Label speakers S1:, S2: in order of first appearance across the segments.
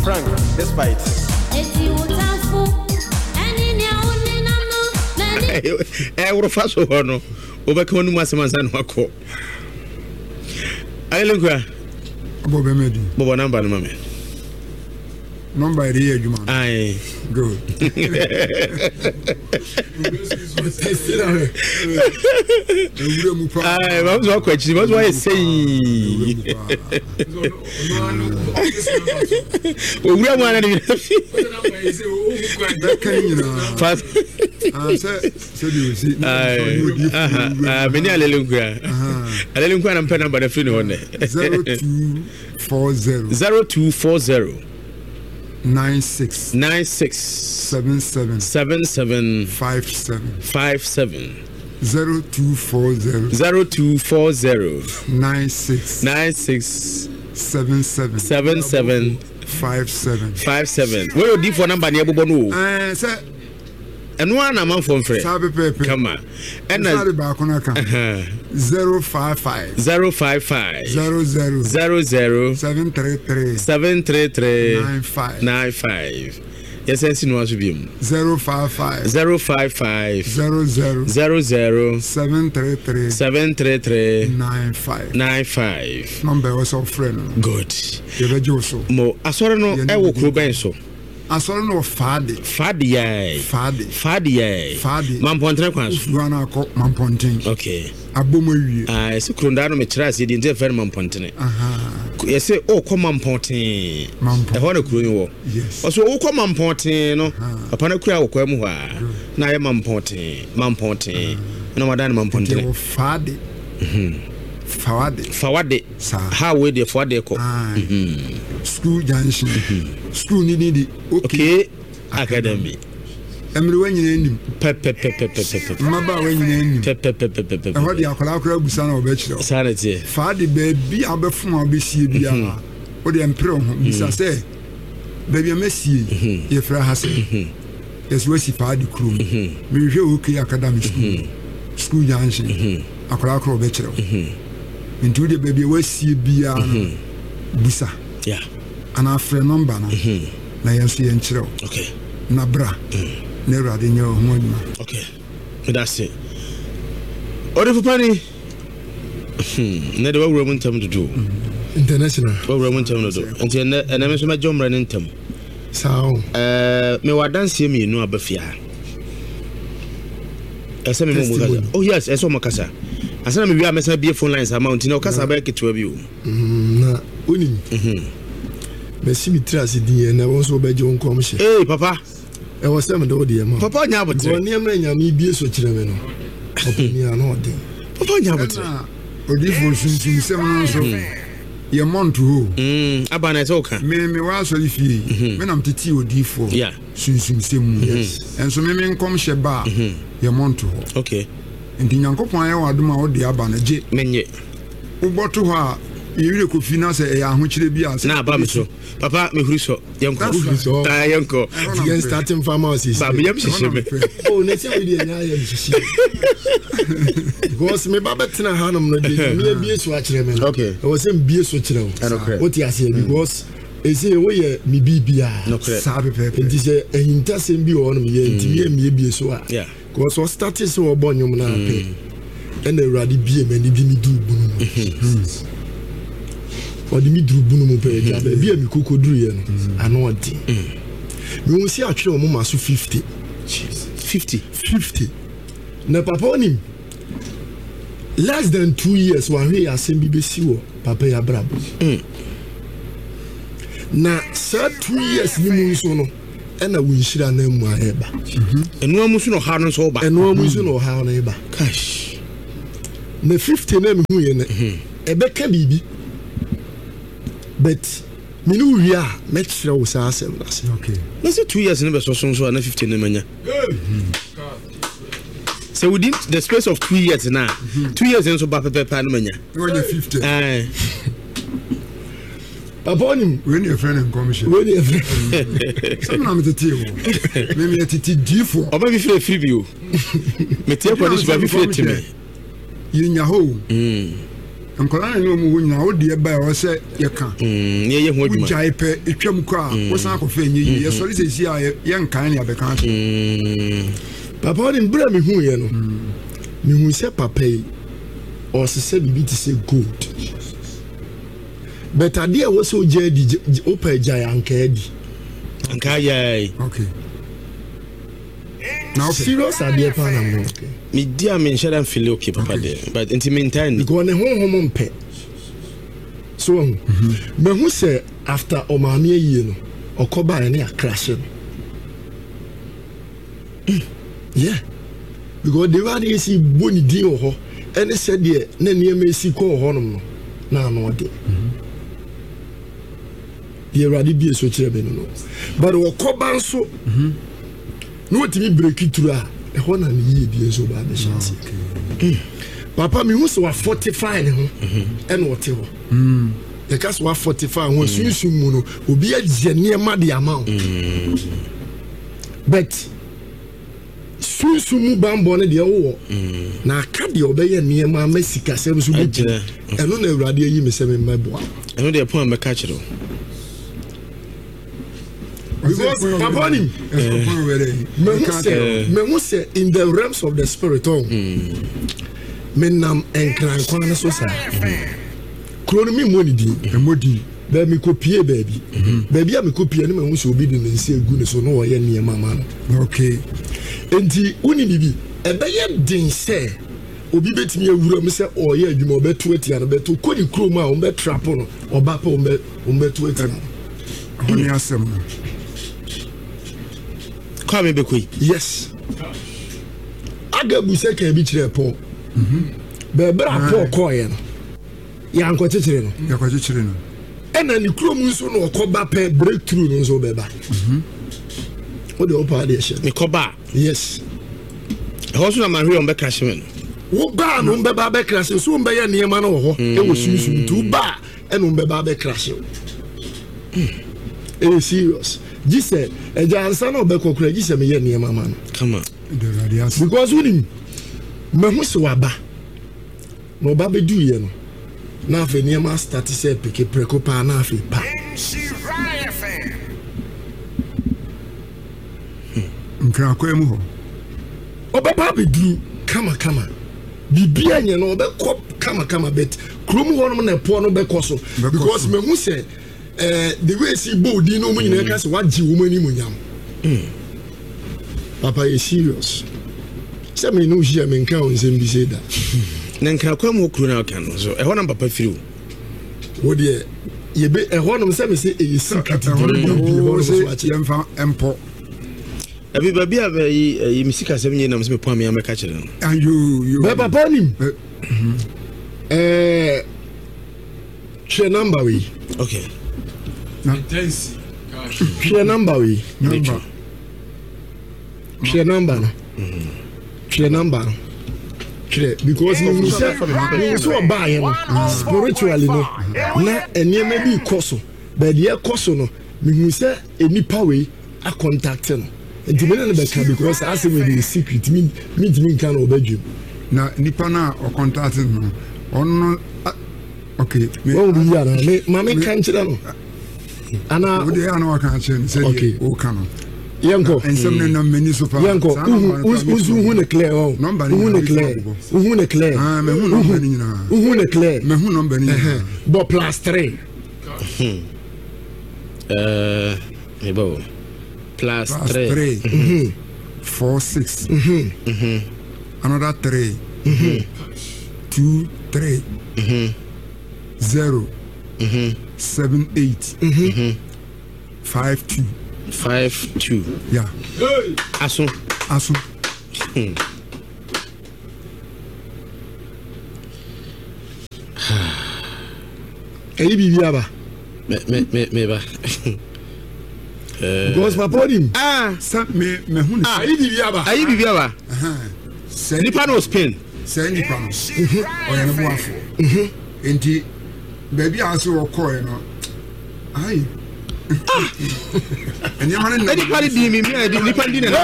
S1: Frank, despite.
S2: We're fast over no. Overcome Masaman Wako. I look at
S3: Bob Medi.
S2: Bob number, mamma.
S3: Number here, you man.
S2: Aye,
S3: Good.
S2: I was all question. What's why I say? We are one many hallelujah. Hallelujah, I'm penning by the free one. 0240
S3: 96
S2: 77 57 0240 96 77 57. Where you for number near Bono? And one amount from Fred. Come on. And
S3: 055 00
S2: 733 95. Yes, I see no one to be
S3: 055
S2: 00 733 95.
S3: Number was of friend.
S2: Good.
S3: You
S2: Mo, I saw no, I will club so.
S3: I saw no Fadi.
S2: Mamponte Quans.
S3: Guana cop Mamponting.
S2: Okay.
S3: Abomu.
S2: I see Crundano Metras, he didn't very Mamponte. Yes, say, oh, come Mamponte. I want to crew.
S3: Yes.
S2: Also, oh, come Mamponte, no, upon a crowd, Quemua. Now, Mamponte. No, Madame Mamponte. Fawade. How would the Fawade call?
S3: School junction. School needed.
S2: Okay. Academy.
S3: Emily when you name Maba when you name I heard the Akalakra Busana of Bachelor.
S2: Sanity.
S3: Fadi baby, I'll be from BC. What the Emperor, Mr. Say, baby, Messi, if I has it. Yes, where's the Fadi crew? We hear okay academic school junction. Akalakra Bachelor. Into the baby, where's CBA Busa.
S2: Yeah.
S3: And our friend number now. Na yansi enchiro.
S2: Okay.
S3: Nabra. Never in your home.
S2: Okay. That's it. Order for penny. Never what Roman time to do.
S3: International.
S2: What Roman time to do. And I mentioned my John running them.
S3: So,
S2: me wa dance me no abafia. Oh yes, I saw Makasa. I said maybe I must be a phone lines amount in Okasa back to you.
S3: Na uni. Messi mitras di na wonso be John commission.
S2: Hey papa.
S3: E was them do di ma.
S2: Papa nya botre.
S3: Woni am na nya mi bie so kire me no. Opini ano ode.
S2: Papa nya botre.
S3: Odi for sunsun sem so. Ye month ho.
S2: Abana is okay.
S3: Me wa so lifi. Me nam titi odi for.
S2: Yeah.
S3: Sunsun sem. Yes. And so me nkom she ba. Ye month ho.
S2: Okay.
S3: Ndi nyankopon aye wadom a odi aba na je.
S2: Menye.
S3: Uboto ho a yiri ko finance e ahochire bi ase.
S2: Na ba me so. Papa me huri so. Yenko. Ta yenko.
S3: Again starting pharmacies.
S2: Ba me yam hihye me.
S3: Oh, na se we dey nya yam hihye. Because me baba tena hanom no dey. Me bie so a kire me.
S2: Okay.
S3: I was saying bie so kire o. What you say because e say we ye me bibia. Sabe pepe. It is a hintasem bi o no me ye ntimi me bie so a.
S2: Yeah.
S3: Because what started so obonyum na pe. And the radi bie me ni bi mi du bunu. Or the middle bunum pe ja be mi kokoduru ye no ano odi me won si atwe o mo maso 50 na papa onim less than 2 years wa hwe asem bi besi wo papa ya brabo na sa 2 years ni mu so no e na wonhira na mu aheba
S2: enu amusu no ha no so ba
S3: enu amusu no ha no eba
S2: cash
S3: na 50 na me hu ye na e be ka bibi. But minu ria metre wo sa asem na se okay
S2: na say 2 years in be so na 15 na manya so within the space of 2 years now 2 years in so ba pepe na manya
S3: when you 50 papa onim when your friend in commission when your friend some na me tete wo me tete difo
S2: oba bi free bi o me tie kwani so ba bi free timi
S3: yinya ho nkɔla no mu wonya wo de ba o se ye ka
S2: ye ye ho adwuma
S3: ujai pe etwam ko a wo san akɔ fa enye ye sɔre sesi a ye nkan ne abɛka so
S1: papa odi mbra me hu ye no me hu se papa yi o se se bibi ti se gold but ade a wo so gya di opa gya anka di
S2: anka yai
S3: okay now
S1: serious ade pa na mo okay
S2: me dia me share am feel okay papa there but in the meantime
S1: because ne honhom mpe so me hu se after o ma me yie no okoba ne a crash no yeah because the one is boni din ho ene said de na niam esi ko ho no na no de ye radi bi so kire be no but okoba nso no timi break through a e ho na ne yie bi so ba be chance papa me hu so 45 ne ho ene wote ho the cast wa 45 ho sunsun mu no obi agye niam de ama but sunsun mu bambo ne de wo na aka de obeye niam ma sika sem so bi eno na awurade yi me se me meboa
S2: eno de pon me ka kire
S1: because papa ni me who say in the realms of the spirit me nam enkran kwan so sa krono mi mo ni di emodi ba mi kopie baby a mi kopie ni me hu so obi di nsi egu ne so no wo ye niam ama no
S3: okay
S1: enti uni bibi ebeye din se obi betimi awura me se oye adwuma obeto atia no beto kodi krom a o be trap no oba pa o beto atia
S3: oni asem
S2: kwa me bekoi
S1: yes agabu se ka bi kire po be bra po ko ye no ya nko kire no ena ni krom nso no okoba pe breakthrough no nso beba what the opa dey share
S2: me koba
S1: yes
S2: hoso na mahwe on be crash me
S1: wo ba no be ba be crash so be ye niam na wo ho e wo sunsun tu ba e no be ba be crash it is serious jise eja ansa na be kokura jise me ye niam ama no
S2: come on
S1: because we me hu se waba no ba be do ye no na afa niam start say peke preko pa na afa pa
S3: nkra kwa mu ho
S1: obaba be duru kama bibia nye no obekọ kama bet krom ho no na po no bekọ because me hu say the way see body no mu nyina ka se waji wo mani mu nyam papa is serious se me no hia me nka on sem bi say da
S2: na nkra kwa mu kru na kan so e ho na papa firi
S1: wo de ye be e ho no se me say e secret bi ho so achi
S3: emfa empo
S2: abi baby abi misika sem nyina mse me po amia meka kire no
S3: you
S1: be papa nim share number we
S2: okay
S4: intense
S1: share number we share number no share number share because me so buy no spiritually no na eniema bi koso but ye koso no me hu say enipa we a contact no enti me na be ka because as me the secret me kan obadwem
S3: na nipa na o contact no on okay
S1: me o bi ya na me mama kan kire no ana
S3: wo de ana wa kan kire say o kan
S1: yanko
S3: ensem ne na meni so pa
S1: yanko hu ne clear o hu ne clear
S3: ah me hu number ni na
S1: hu ne clear
S3: me hu number ni
S1: bo plus 3
S2: ebo plus 3
S3: 4 6 another 3 2 3 0 7 8 5 2 yeah
S2: aso
S1: eyi bibi aba
S2: me ba
S1: because papa dim
S3: sa me hu
S1: ayi bibi aba
S2: nipa no Spain
S3: say nipa no o ya no afọ enti baby aso wo call no ai and you man
S2: nipa di mi nipa di na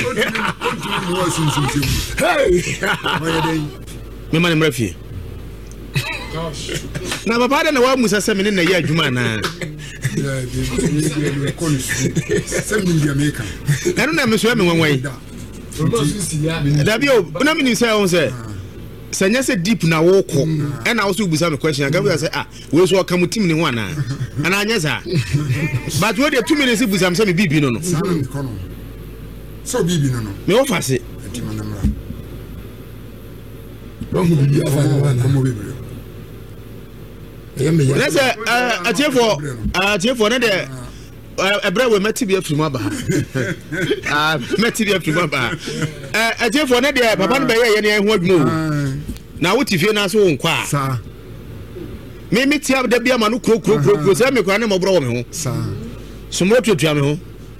S3: hey
S2: me man mrafie na papa na wa musa se me na ya adwuma na eno na me so me wanwan da bi o na me ni say on say sanya se deep na wo ko e na wo so busa me question aga we say we so ka mutim ni ho ana anya za but we dey 2 minutes busa me say me bibi no
S3: so bibi no
S2: me wo fase let's say atiefo na de ebra we meti bi afiri mu aba meti bi afiri mu aba atiefo na de papa no be ye ne ho adwuma na wo tifie na so wo nkwa
S3: sa
S2: me tia da bia ma no kro say me kwa na mo bro wo me ho
S3: sa
S2: so mo tuatua me ho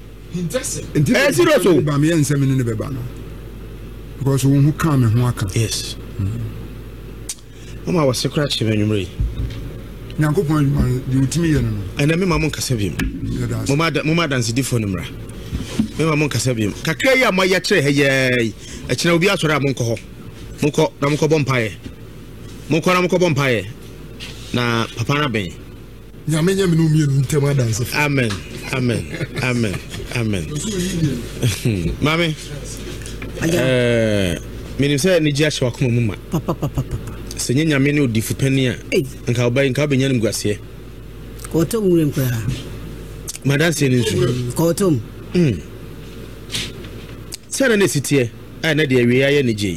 S3: so ba me ensem ni ne be ba no because who can me ho aka
S2: yes mama was scratch me nyumre
S3: Nyankopon di utimi ye no
S2: ena me mamon kasa biem mama dance di fo numra me mamon kasa biem kakra ya ma ya kire heye e kina obi asore amon ko ho monko na monko bompae monko bompae na papa na ben
S1: nyame nyame no mienu ntema dance
S2: amen mame minim say ni ji ahwa koma muma
S5: papa
S2: senye nyame ne odifu pani a nka obenya nim guase
S5: ko to wure nkwa
S2: madanse ni nsu
S5: ko to
S2: sana ne sitie a na de awie aye ne je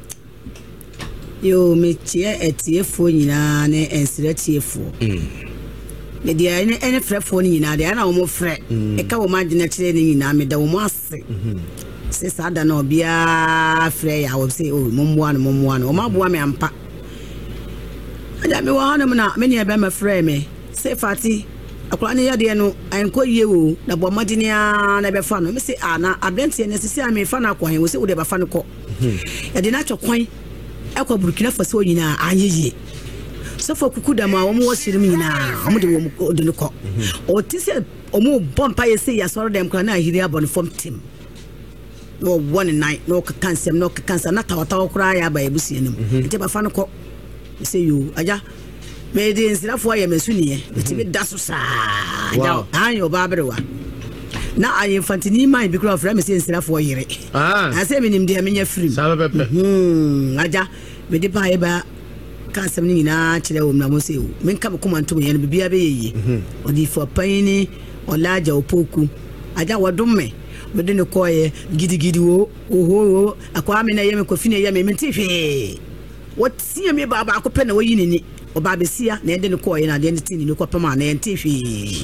S5: yo me tie etiefo nyina ne ensire tiefo me de ene frefo nyina de na wo mo fre e ka wo ma de na kire ne nyina me da wo mo ase se sada na obia fre ya wo se o mommoa no o ma boa me ampa aja me wo hanam na me ne be ma fre me se fati akwa ne yade no anko yie wo na bo madenia na be fa no me se na abrante ne sisi ame fa na kwan wo se wo de ba fa no ko yade na twokwan akwa Burkina Faso nyina anyeye sofo kukuda ma wo mo sirim nyina wo de wo de no ko o tise o mo bompa ye se ya soro dem kra na ahiri abon form team no one night no cancer na tawa kra ya ba ebusi enim nte ba fa no ko se yo aja me de nsirafo ya mesuni e ti be daso sa aja ayo ba berewa na ayi fantini mai bi kra fra me se nsirafo yire ase me nim de me nya free
S2: sa pepe
S5: aja me de ba e ba kansem ni na kire wo na mo se o me nka ko manto me ye no bibia be yeye odi fo pani olaja opoku aja wodumme me de ne koye gidigidi wo oho akwa me na ye me kofi na ye me ntife wotia me baba akopɛ na woyi ni oba besia na de ne koye na de ntini ne kopema na ntife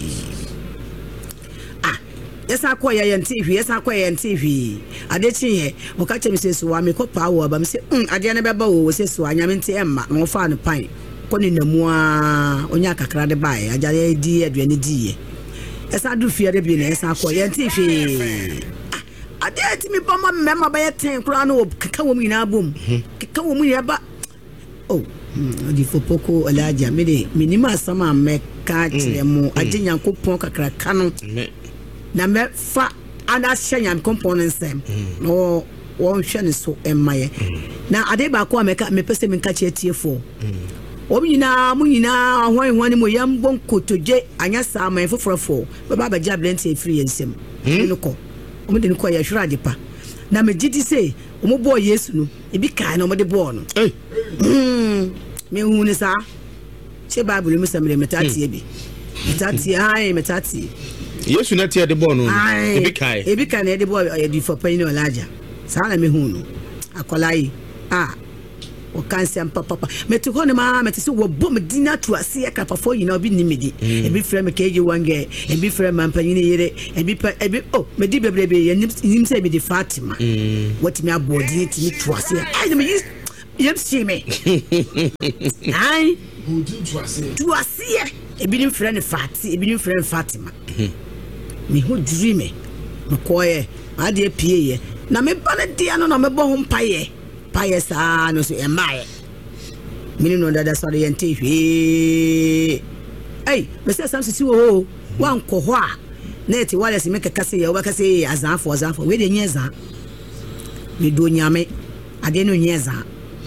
S5: yesa koye ye ntife ade chiye o ka che me se so wa me kopa wo ba me se ade na beba wo se so anya me nti emma no fa no pan ko ni namu a onya kakra de bae ajare di aduane di ye esa du fie de bi na esa koye ntife ade ati mi bama mema ba ye ten kura no keka wo mi na bom keka wo mi ya ba di fopoko alaja me de minima sama me ka kire mu ade Nyankopon kakra kanu na me fa ada hyan components no won hwene so emaye na ade ba ko ameka me pese me nka che tiefo o nyina mu nyina hwan mo yam bon kotoje anya sa man fofrofo baba ba jablent free ensem no ko o me de ko ya hwura de pa na me gidi say o mo boy Yesu no e bi kai na o mo de boy no me hu ni sa che bible mu samre metati bi metati
S2: Yesu na tie de boy no e bi kai
S5: na de boy e di for pain no laja sa na me hu no akolai o kansiam papa meti ho ne ma meti so wo bom dina to ase ya krapafo yina obi ni medi e bi frem keje wange e bi frem mampanyine yere e bi medi bebrebe ye nim se be di Fatima what me abodi ti to ase ai me yem see me ai
S1: bodi to ase
S5: e bi nim frem Fatima me ho dream me koye ade pie na me bana dia no na me bo ho mpaye payesa no so emaye mini no dada sori yente hwe me say sam sisi wo wan ko ho a na eti wale se me kekase ye obakase azafo we de nyeza me do nyame ade no nyeza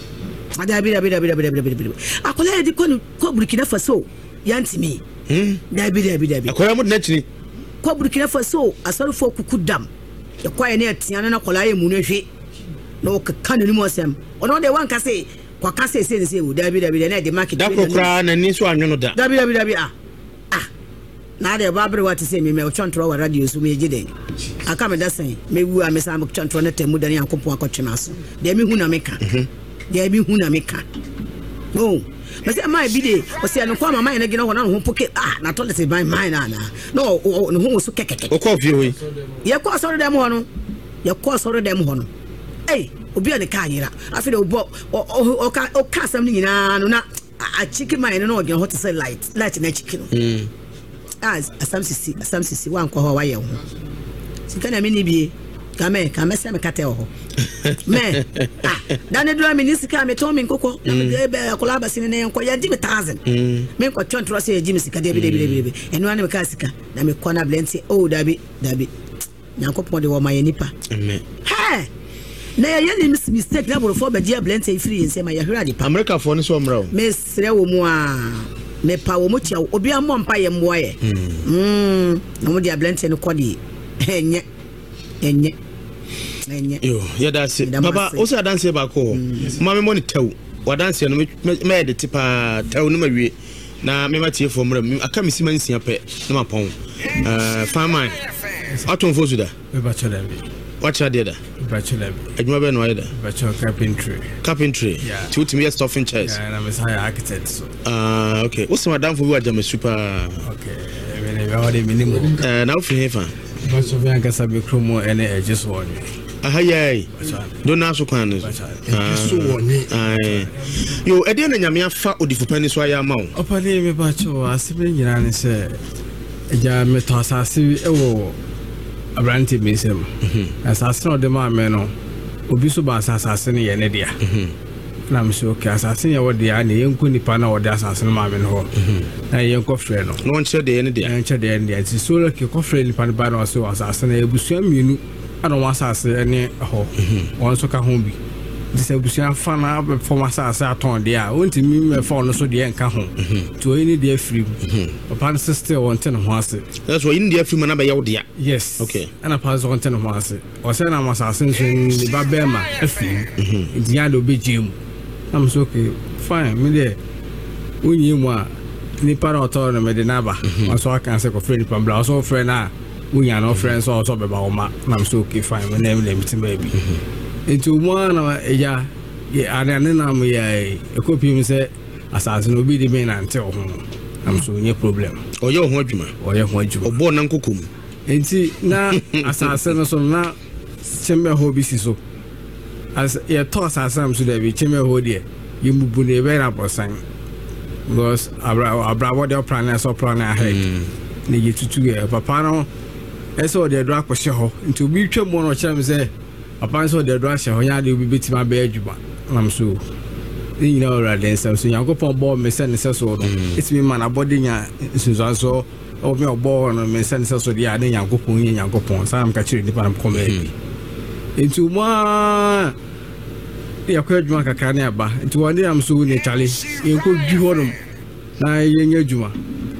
S5: Dabi akola di ko Burkina Faso yantimi dabi
S2: akola mo nachini
S5: ko Burkina Faso asarfo kukudam ya kwaye ne atiana na kola ye mu no hwe no kanu ni mo sem ono de wan kase kwa kase se wo dabi na de market
S2: da kokra na ni so anwono da
S5: dabi na de babre what say me chontro wa radio so me gide aka me da sen me wu a me sam chontro na temu da ne yankopon akotwena so de me hu na meka no but say my bide o say no kwa mama ene gina ho na ho poke na toilet by mine na no no ho so kekeke
S2: o ko fie we
S5: ye ko so dem ho no obi ane ka anyira afi de obo o ka sam ni nyina no na a chicken mine no ogin hot say light na chicken as asamsisi wan ko ho wa ye ho sika na me ni bie kame se me kate ho me dane do me ni sika me to me nkoko e be akola basine ne enko ya di me 1000 me ko chontro se ya di me sika de be eno ane me ka sika na me kona blenti dabi nyankopon de wo ma ye nipa ha na ya ni mistake na boro for be dia blenti free nse ma ya hwera di pa
S2: America for ni so mra
S5: me sre wo mu a me pa wo mu chia obi ammo mpa ye mbo ye na mo dia blenti no kodi enye
S2: yo ya dance baba o say dance ba ko ma me money tew wa dance no me de tipa tew no ma wie na me ma tie fo mra aka me sima nsia pe na ma pon farmer aton fo suda
S4: we bachelor
S2: what you did
S4: bachelor
S2: adwuma be no yeda
S4: bachelor carpentry
S2: yeah to me stuffing chairs
S4: yeah and I'm a high architect so
S2: okay what's my down for we are super
S4: okay we already minimum
S2: now for hefa
S4: bachelor be an kasa be kromo ene just one
S2: ahayai don't ask kwan
S1: so woni
S2: yo ede na nyame afa odifo pani so aya ma wo
S4: opale me bacho asibe nyina ne se eja meto asase ewo abranti mesem asase no de ma me no obi so ba asase ne ye ne dia na me so ka asase ye wo dia na yenko nipa na wo de asase no ma me no na yenko frɛ no
S2: no nche de ye ne dia
S4: nche de ye ne dia ti so lo ke ko frɛ nipa ne ba no so asase na ebusua mienu ana wa asase ne ho won so ka ho bi disabusua fa na be form asase aton de a wonti mi me fa no so de enka ho to any de free upon sister won ten ho ase
S2: that's why in de free na be yaw de
S4: yes
S2: okay
S4: ana pass won ten ho ase o se na masase so ni ba be ma afri dia do be jim am so okay fine me de unyi mu a ni para otor no me de na ba o so aka se ko free ni pambla o so free na unya no friends also be ba o ma am so okay fine me name them tin baby into one ya ana na me ya ekopi mi se asase no bi de me na nte ho am so nye problem
S2: oye ho adwuma obo na nkokom
S4: enti na asase no so na chembe ho bi si so as ya to asase am so da bi chembe ho de yimbubu ne be na bosan because abra what the plan so plan ahead ne yetutu e papa no eso de do akose ho nti obi twam no chem se papa so de do ahye ho ya de obi betima be adwuma nam so you know rather so yankopon bo me se ne se so no it's me man abodi nya sunzo so o me obo no me se ne se so de ya de yankopon sam ka chiri nipa nam ko me nti mo ya kwa adwuma kakra ne aba nti wonde am so ne chale yenko dwi ho no na yenya adwuma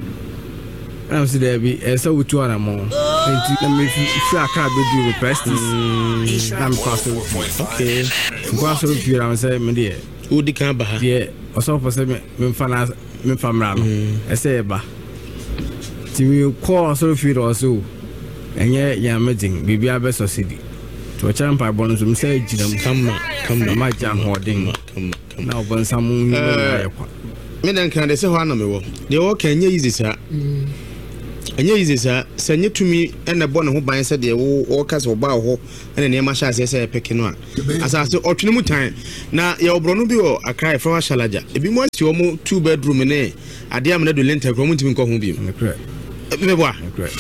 S4: am si there be esa wutu ana mo enti na me fi aka be do with prestige na me pass okay go so fi am say me de
S2: odi kan ba ha
S4: de o so for say me mfa mra no ese ba ti mi ko so fi do so enye ya medin bibia be so sidi to champa bon so me say jiram kama ma jam hodin na obon samu ni ya kwa
S2: me dan kan de se ho ana me wo de wo kan nye easy sa enye easy sa senye tumi ene bo ne ho ban se de wo ka so ba ho ene ne ma sha se peke no a asase otwene mu tan na ye obro no bi o akrai from Ashalaja ebi mo asi o mo 2 bedroom ne ade am na do lenta kro mo ntimi nko ho bi me boa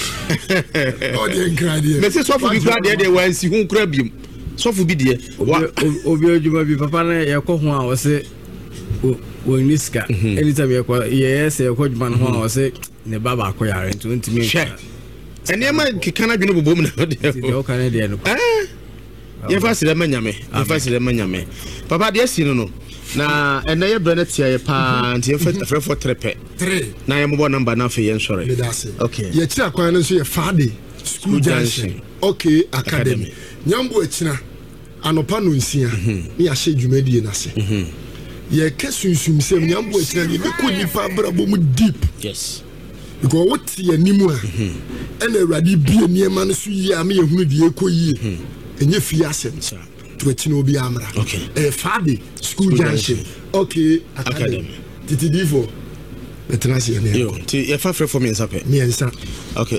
S1: o de nkrade
S2: me se so fu bi kra de wan si hu kra bi so fu bi de
S4: obi ojuma bi papa na ye ko ho a o se when niska anytime you call yes you call man ho say ne baba akoyare nti ntimi
S2: ene ma kikana dwene bobom na
S4: de o kan de no
S2: ye fasire manyame papa de asi no na ɛnɛ yɛ brɛ no tiɛ paa nti yɛmfɛ for trepe
S1: 3
S2: na yɛmobɔ number no afei yɛnsɔre okay
S1: yɛkyerɛ akwan no nso yɛ Fade School Junction okay Academy nyambo akyina anopa no nsia ne yɛahyɛ dwumadie no ase yɛka sunsum sɛm nyambo akyina ne yɛbɛkɔ nipa brabɔ mu deep
S2: yes
S1: because what yɛ nimu a ɛna awurade bie nneɛma no so yie a me yɛhunu deɛ ɛkɔ yie ɛnyɛ fie asɛm to akyina obi amra okay Fade School Junction okay Academy titidifo betena se ne
S2: yo ti yɛ fa frɛ for me nsa pɛ
S1: me nsa
S2: okay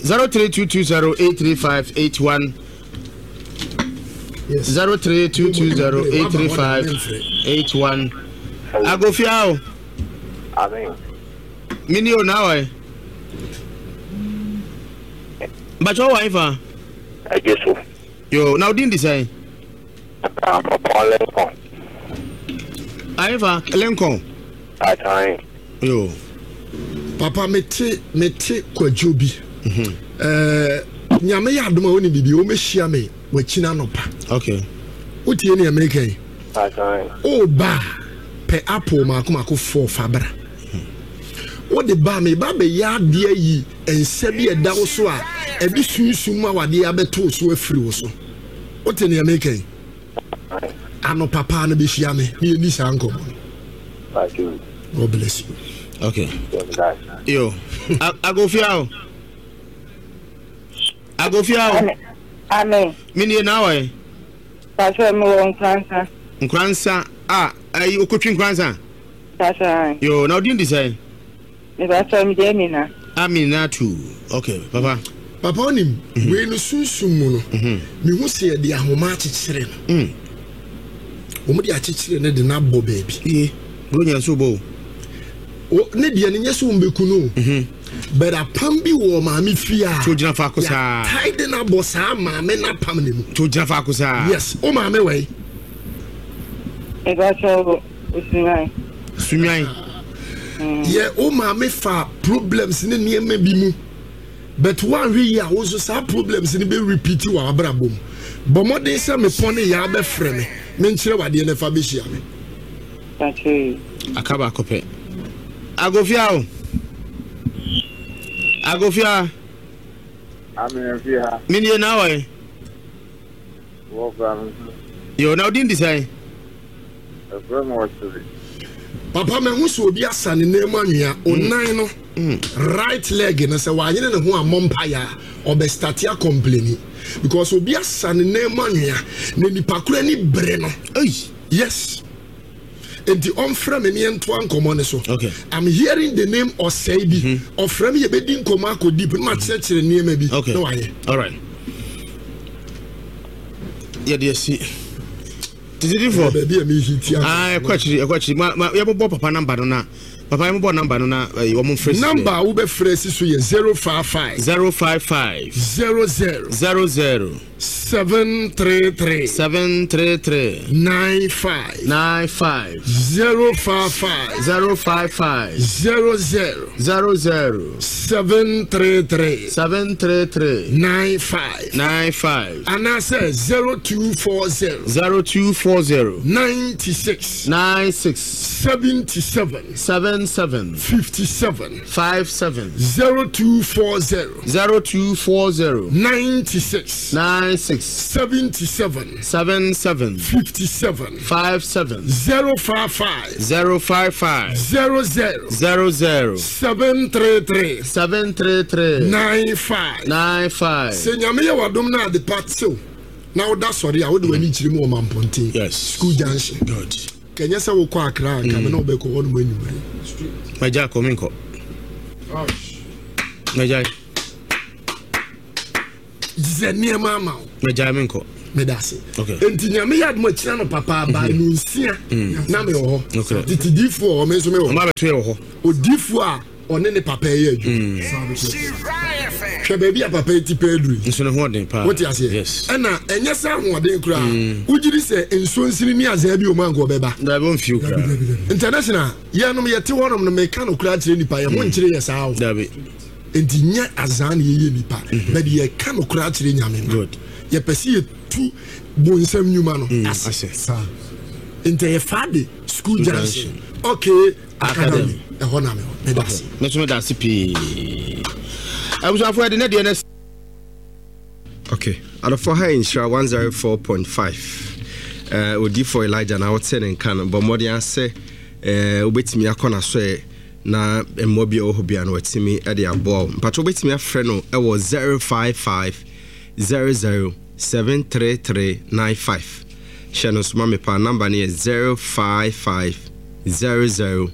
S2: 0322083581 yes 0322083581 Agofiao
S6: amen
S2: minio nawe bacho wife
S6: ajesu
S2: yo now din design
S6: Lincoln
S2: Aiva Lincoln
S6: atai
S2: yo
S1: papa mete kwajobi nyame ya adoma woni bibi o mehia me wakina no pa
S2: okay
S1: wotie ne american
S6: atai
S1: o ba pe apple mako 4 fabra o de ba me ba be ya de yi ense bi eda wo so a ebi sunsun ma wade abeto so afiri wo so wotie ne american ano papa na be hia me ni ni sanko God bless you.
S2: Okay. Yo, Agofiao.
S7: Amen.
S2: Mini nawe.
S7: Pastor mo nkransa.
S2: Nkransa. Ayi okotwi nkransa.
S7: Pastor.
S2: Yo, now din design.
S7: Me pastor mi de mina.
S2: Amina too. Okay, papa.
S1: Papa onim we no sunsum mu no. Me hu se de ahoma akyekere no. Omo de akyekere ne de na bɔ baabi.
S2: Bronya so bo.
S1: O ne de ne nyeso mbeku no. But apam bi wo maame fia.
S2: To gina fa kosa.
S1: Tide na bossa maame na pam ne mu.
S2: To gina fa kosa.
S1: Yes, o maame we.
S7: E ba so usunai.
S2: Sunai.
S1: Ye o maame fa problems ne niema bi mu. But one we ya wo so sa problems ne be repeat wa abrabom. But mo dey say me pon ya be frɛ me. Me nkyere wade ne fa be hia me.
S7: Tachi.
S2: Akaba kope. Agofiao. Agofia.
S6: amen fia
S2: Mini nawe.
S6: welcome
S2: Yo, now din design.
S6: from what
S1: Papa me hu so obi asa ne nemu anwea onan no right leg no se wa nyene ne ho amompa ya obe start ya complaining because obi asa ne nemu anwea ne nipa kura ni bre no yes enti on frame me ento ankomo ne so
S2: okay
S1: I'm hearing the name of Saibi of frame ye be din komo akodi bi ma kyerɛkyerɛ niema bi
S2: okay
S1: no waye
S2: all right yeah dey see for
S1: baby me hiti
S2: kwachiri ma yebobo papa number no na papa yebobo number no na wo mo fresh
S1: number wo be fresh so ye 055 00 733 95
S2: 055 00 733 95
S1: and I say 0240 96 77 57 0240 96 77 57 57 055 00 733 95 Senyame ya wadom na de patso na oda sori a wo de wani chiri mu o mampontin
S2: yes
S1: School Junction
S2: good
S1: kenya sa wo kwa akra ka me na obeko wonu manu
S2: maja kominko maja
S1: zenia mama
S2: maja minko
S1: medase
S2: okay
S1: enti nyame ya admo kira no papa ba no nsia na me ho
S2: okay
S1: titidifo o me so me ho
S2: ma beto ye ho
S1: odifo a one ne papa ye adu hwe baby a papa ti pedru
S2: nso ne ho den pa
S1: what you say
S2: yes
S1: na enye sa ho den kura ugiri se enso nsiri ni azan bi o mango beba
S2: da bon fiu kra
S1: international ye no ye te wonom no me ka no kura kire nipa ye ho nkire ye sa ho
S2: da be
S1: enti nya azan ye nipa but ye ka no kura kire nyame
S2: good
S1: ye pesi ye tu bonsam nyuma no ase enti ye Fade school junction okay academy ɛhɔ na me medase
S2: me dase pii abusafo de na de na
S8: okay adofo ha insure 104.5 odi for Elijah na wote ne kan but modern say obetimi akona so na emmobi ohobia na watimi e de abo mpacho obetimi afre no e wo 055 00 73395 Shano suma me pa number ni 055 00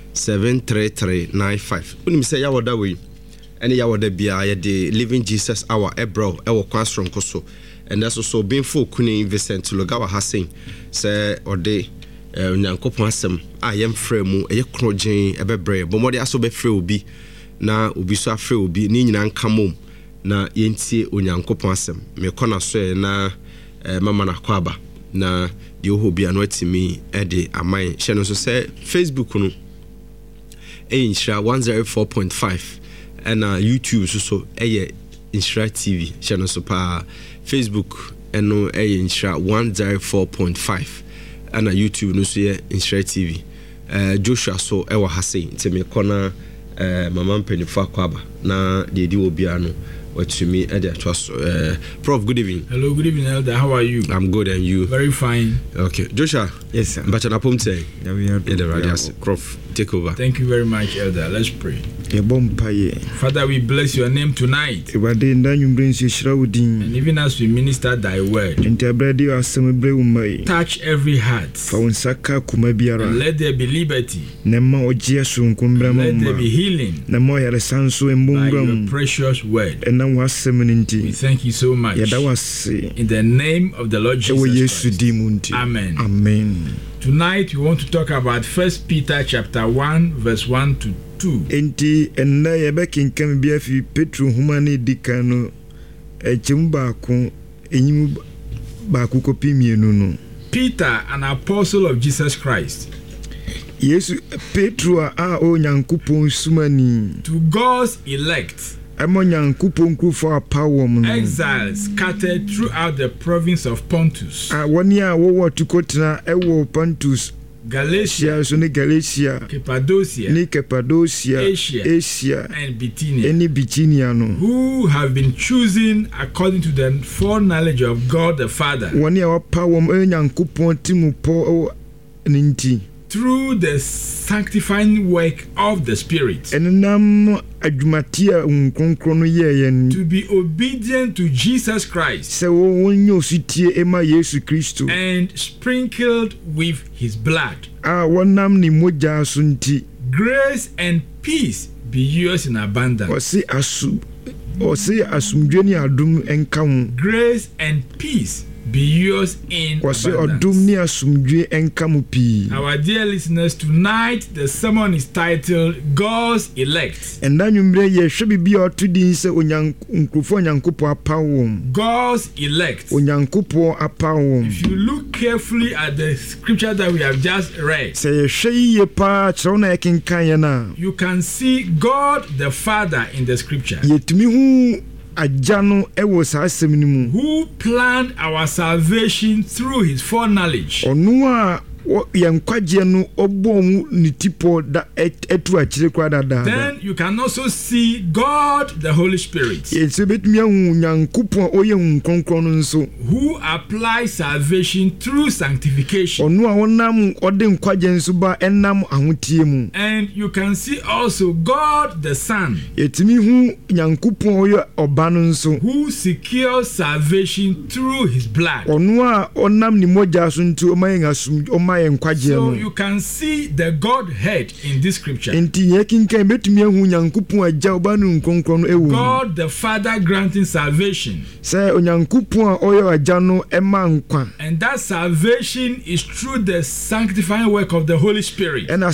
S8: 73395 unim say ya woda we ene ya woda bia ya de Living Jesus Hour ebro e wo kwastron koso and that's also being full kuni Vincent Lugawa Hassan say ode nyankopon asem ayem frɛ mu eye krogen ebebre bomode aso be frɛ obi na obi so afrɛ obi ni nyina nkamom na yentie onyankopon asem me kona so na mama na kwaba na de ohobi anu atimi e de aman hye no so say Facebook no Inshra 104.5 and YouTube so Inshra TV channel so pa Facebook eno Inshra 104.5 and YouTube no so Inshra TV Joshua so ewa hase nteme kona mama mpenifa kwaba na de di obi anu watumi at the trust Prof, good evening.
S9: Hello, good evening, Elder. How are you?
S8: I'm good, and you?
S9: Very fine.
S8: Okay, Joshua.
S10: Yes, sir.
S8: But on a pump say,
S10: yeah, we are
S8: the radius. Prof, take over.
S9: Thank you very much, Elder. Let's pray.
S10: Father,
S9: we bless your name tonight. And
S10: even
S9: as we minister thy word, touch every heart. And let there be liberty.
S10: Let
S9: there be healing. By your precious word. We thank you so much. In the name of the Lord Jesus Christ. Amen.
S10: Amen.
S9: Tonight we want to talk about 1 Peter chapter 1 verse 1 to 2.
S10: Enti enna yebekinkan bia fi Petro humane dikano echimba ko enyim ba ko kopi mienu no.
S9: Peter, an apostle of Jesus Christ.
S10: Yesu Petro a onyankopon sumani.
S9: To God's elect.
S10: Exiles
S9: scattered throughout the province of Pontus,
S10: Galatia, Cappadocia, Asia,
S9: and Bithynia, who have been chosen according to the foreknowledge of God the Father, through the sanctifying work of the Spirit, to be obedient to Jesus Christ and sprinkled with his blood. Grace and peace be yours in abundance. Grace and peace be yours in abundance. Our dear listeners, tonight the sermon is titled God's Elect. God's elect. If you look carefully at the scripture that we have just read, you can see God the Father in the scripture, who planned our salvation through his foreknowledge. Then you can also see God the Holy Spirit, who applies salvation through sanctification. And you can see also God the Son, who secures salvation through his blood. So you can see the Godhead in this scripture. God the Father granting salvation. And that salvation is through the sanctifying work of the Holy Spirit. And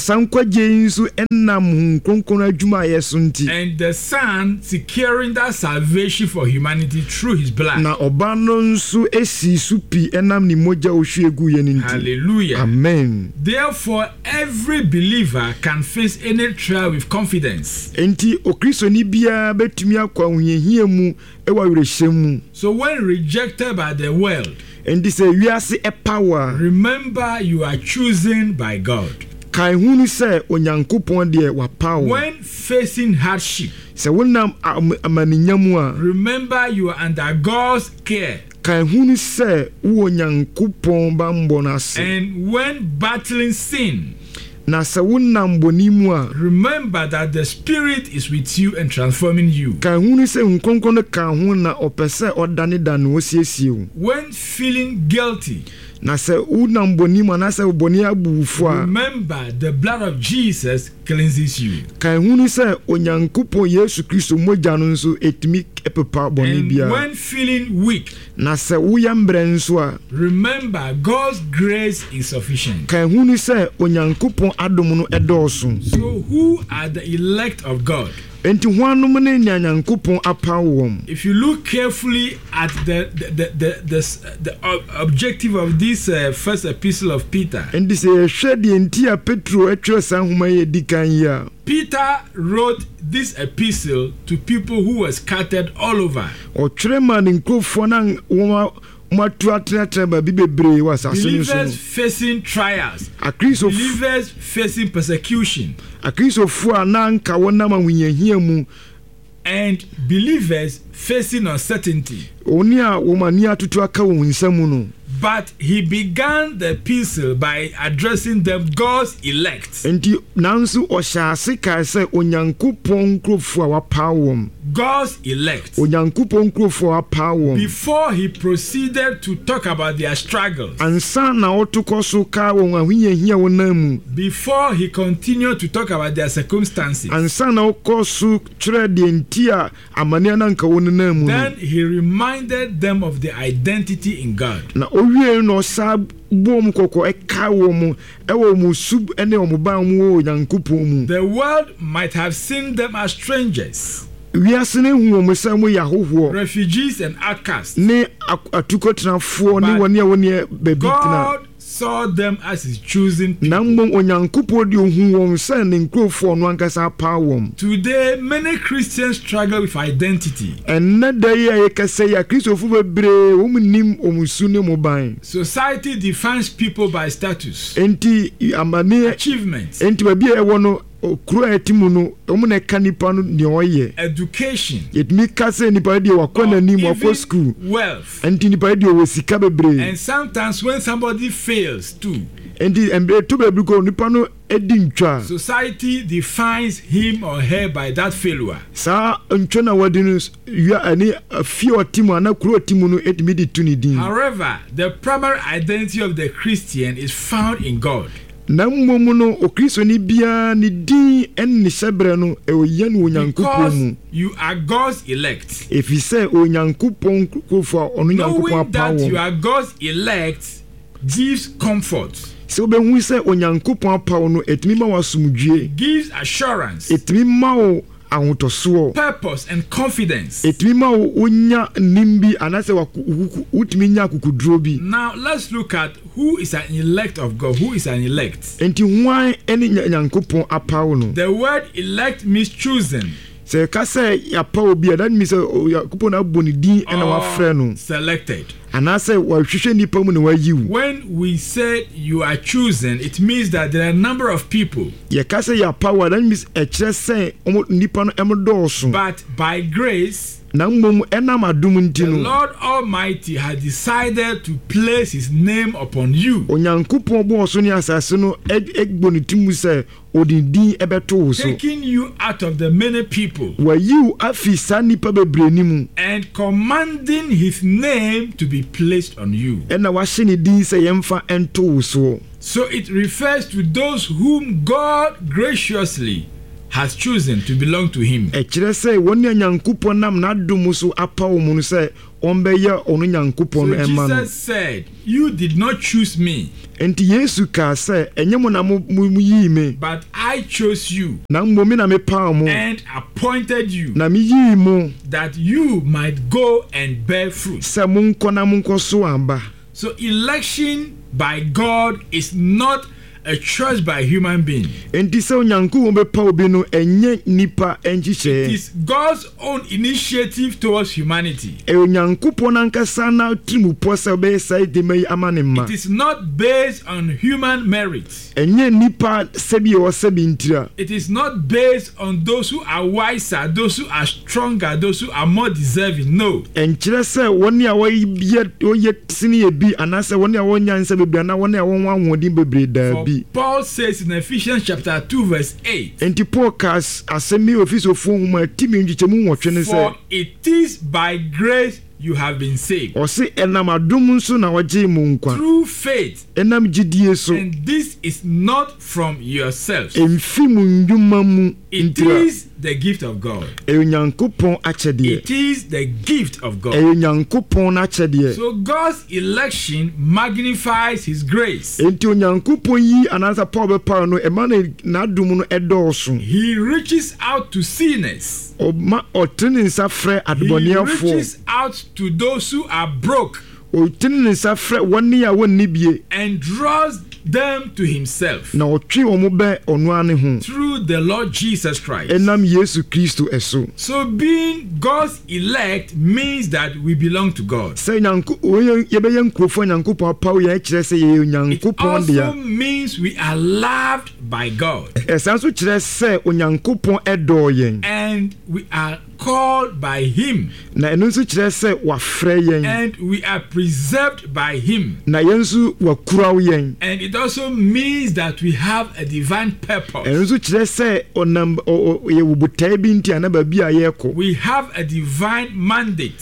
S9: the Son securing that salvation for humanity through his blood. Hallelujah.
S10: Amen.
S9: Therefore, every believer can face any trial with confidence.
S10: Enti okristo ni bia betumi akwa hunyehia mu ewa werehemu.
S9: So when rejected by the world,
S10: endi se wiase e power,
S9: remember you are chosen by God.
S10: Kai hunu se onyankopon de wa power.
S9: When facing hardship,
S10: se wonam amaninyamu a,
S9: remember you are under God's care.
S10: Kai hunu se onyankopon ba mbonase.
S9: And when battling sin,
S10: na se wonam bonimu a,
S9: remember that the Spirit is with you and transforming you.
S10: Kai hunu se nkonkono ka ho na opese odane dan osiesie.
S9: When feeling guilty,
S10: na se unam bonimu na se boni abufu a,
S9: remember the blood of Jesus cleanses you.
S10: Kai hunu se onyankopon Yesu Kristo moja no nso etimi epepa boni bia.
S9: And when feeling weak,
S10: na se uyambre nso a,
S9: remember God's grace is sufficient.
S10: Kai hunu se onyankopon adom no edoso.
S9: So who are the elect of God?
S10: Enti hwanum ne nyanyankopon apawom.
S9: If you look carefully at the objective of this first epistle of Peter,
S10: endi se hwede enti a Petro etwe san homa ye dikan ya.
S9: Peter wrote this epistle to people who were scattered all over.
S10: Otwrema ne nkrofo na
S9: believers facing trials, believers facing persecution, and believers facing uncertainty. But he began the epistle by addressing them God's elect. God's elect. Before he proceeded to talk about their struggles, before he continued to talk about their circumstances, then he reminded them of their identity in God.
S10: The
S9: world might have seen them as strangers, refugees and outcasts. God saw them as his chosen people. Today, many Christians struggle with identity. Society defines people by status, achievements, education, wealth, and sometimes when somebody fails too, society defines him or her by that failure. However, the primary identity of the Christian is found in God. Because you are God's elect. Knowing that you are God's elect gives comfort, gives assurance, purpose and confidence. Now let's look at who is an elect of God. Who is an elect? The word elect means chosen, selected. When we say you are chosen, it means that there are a number of people, but by grace, the Lord Almighty has decided to place his name upon you, taking you out of the many people and commanding his name to be placed on you. So it refers to those whom God graciously has chosen to belong to him. So Jesus said, you did not choose me, but I chose you and appointed you that you might go and bear fruit. So election by God is not a choice by a human being.
S10: It is
S9: God's own initiative towards humanity.
S10: It
S9: is not based on human merits. It is not based on those who are wiser, those who are stronger, those who are more deserving. No. Paul says in Ephesians chapter 2 verse 8, for it is by grace you have been saved through faith, and this is not from yourselves. It is the gift of God. It is the gift of God. So God's election magnifies His grace. He reaches out to sinners. He reaches out to those who are broke and draws them to Himself through the Lord Jesus Christ. So being God's elect means that we belong to God. It also means we are loved by God, and we are called by Him, and we are preserved by Him, and it also means that we have a divine purpose. We have a divine mandate.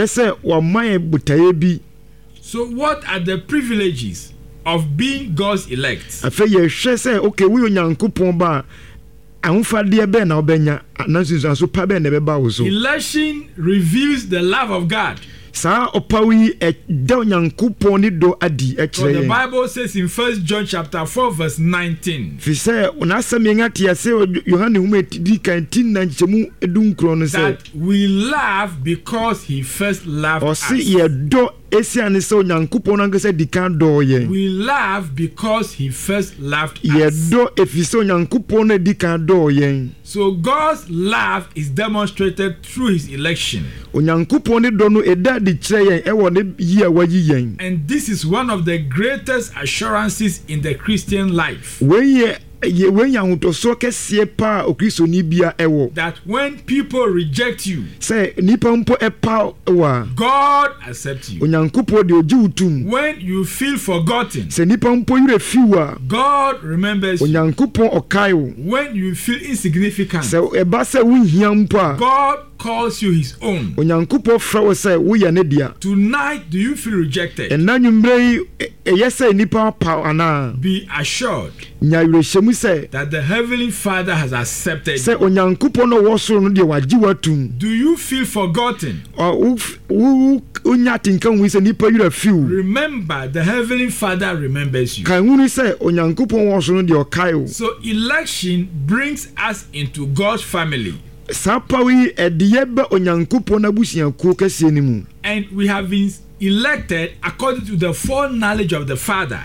S9: So what are the privileges of being God's elect? Election reveals the love of God. So the Bible says in 1 John chapter 4 verse 19 that we love because He first loved us. We love because He first loved us. So God's love is demonstrated through His election. And this is one of the greatest assurances in the Christian life. That when people reject you, God accepts you. When you feel forgotten, God remembers you. When you feel insignificant, God calls you His own. Tonight, do you feel rejected? Be assured that the Heavenly Father has accepted you. Do you feel forgotten? Remember, the Heavenly Father remembers you. So election brings us into God's family. And we have been elected according to the foreknowledge of the Father.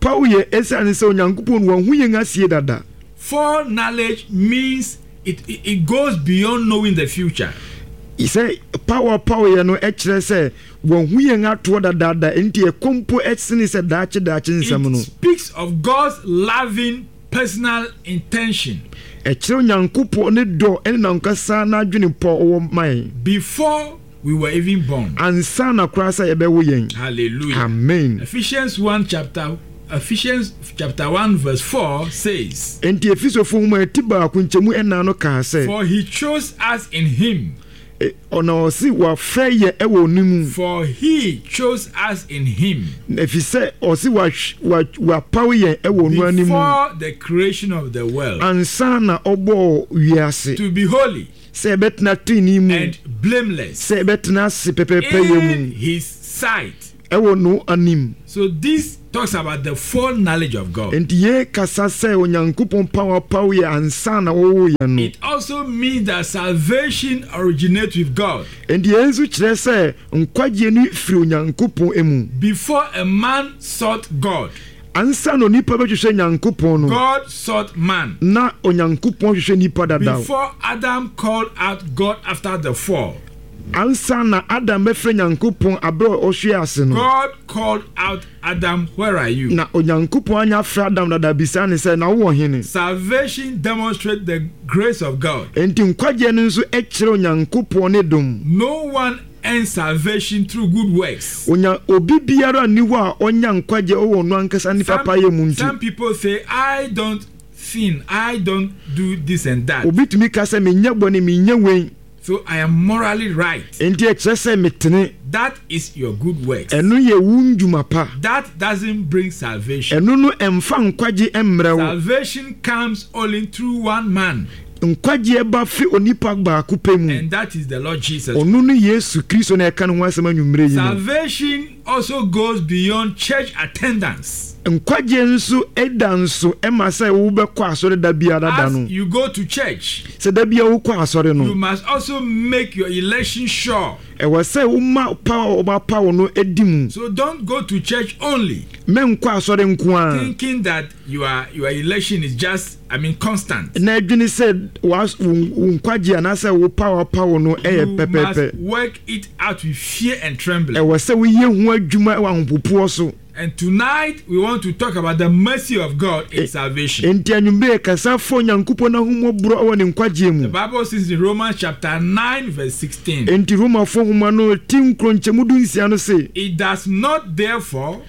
S9: Foreknowledge means it goes beyond knowing the future. It speaks of God's loving personal intention before we were even born. Hallelujah.
S10: Amen.
S9: Ephesians chapter 1 verse 4 says, for He chose us in Him. For He chose us in Him before the creation of the world, to be holy and blameless in His sight.
S10: ɛwɔ no anim.
S9: So this talks about the full knowledge of God.
S10: Enti ye kasa sɛ onyankopɔn power yɛ ansa na wɔwɔ yɛ no.
S9: It also means that salvation originates with God.
S10: Enti ye nso kyerɛ sɛ nkwagye no firi onyankopɔn emu.
S9: Before a man sought God,
S10: ansa no nipa bɛhwehwɛ nyankopɔn no,
S9: God sought man.
S10: Na onyankopɔn hwehwɛ nipa dadaw.
S9: Before Adam called out God after the fall,
S10: ansa na Adam bɛfrɛ nyankopɔn abrɛ ɔhwe ase no,
S9: God called out Adam, where are you?
S10: Na onyankopɔn anya frɛ Adam dada bisa ne sɛ na wowɔ hene.
S9: Salvation demonstrates the grace of God.
S10: Enti nkwagye no nso ɛkyerɛ onyankopɔn ne dom.
S9: No one earns salvation through good works.
S10: Obi biara ni hɔ a ɔnya nkwagye ɔwɔ no ankasa ne papa yɛ mu nti.
S9: Some people say, I don't sin, I don't do this and that.
S10: Obi tumi ka sɛ menyɛ bɔne menyɛ wei.
S9: So I am morally right.
S10: Enti ɛkyerɛ sɛ metene.
S9: That is your good works.
S10: Ɛno yɛ wo ndwuma pa.
S9: That doesn't bring salvation.
S10: Ɛno no ɛmfa nkwagye ɛmmerɛ wo.
S9: Salvation comes only through one man.
S10: Nkwagye ba fi onipa baako pɛ mu.
S9: And that is the Lord Jesus.
S10: Ɔno no Yesu Kristo na ɛka no ho asɛm anwummere yi.
S9: Salvation also goes beyond church attendance.
S10: Nkwagye nso ɛda nso ɛma sɛ wobɛkɔ asɔre da biara da no.
S9: As you go to church,
S10: sɛ da biara wokɔ asɔre no,
S9: you must also make your election sure.
S10: Ɛwɔ sɛ woma power ɔba power no edi mu.
S9: So don't go to church only,
S10: mɛnkɔ asɔre nko a,
S9: thinking that your election is just, constant.
S10: Na adwene sɛ nkwagye anasɛ wo power no ɛyɛ pɛpɛpɛ.
S9: You must work it out with fear and trembling.
S10: Ɛwɔ sɛ woyɛ ho adwuma ɛwɔ ahopopoɔ so.
S9: And tonight we want to talk about the mercy of God in salvation.
S10: Enti anwumbe kasa fo nyankopɔn na humɔborɔ ɛwɔ ne nkwagye mu.
S9: The Bible says in Romans chapter 9 verse 16.
S10: Enti Roma fo homa no tinkrɔnkyɛmu dunsia no se.
S9: It does not therefore